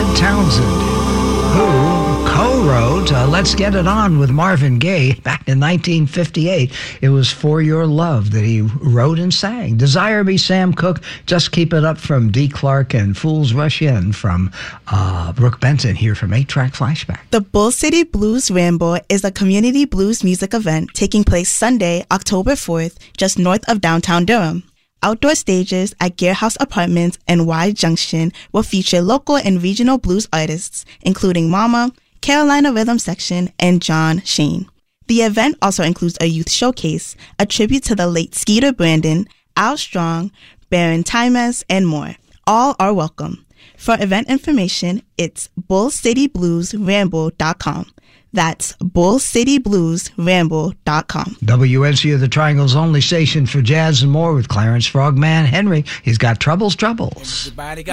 Townsend, who co-wrote Let's Get It On with Marvin Gaye back in 1958. It was For Your Love that he wrote and sang. Desire Me, Sam Cooke, Just Keep It Up from Dee Clark, and Fools Rush In from Brooke Benton here from 8-Track Flashback. The Bull City Blues Ramble is a community blues music event taking place Sunday, October 4th, just north of downtown Durham. Outdoor stages at Gearhouse Apartments and Y Junction will feature local and regional blues artists, including Mama, Carolina Rhythm Section, and John Shane. The event also includes a youth showcase, a tribute to the late Skeeter Brandon, Al Strong, Baron Times, and more. All are welcome. For event information, it's bullcitybluesramble.com. That's bullcitybluesramble.com. WNCO, the Triangle's only station for jazz and more, with Clarence Frogman Henry. He's got Troubles.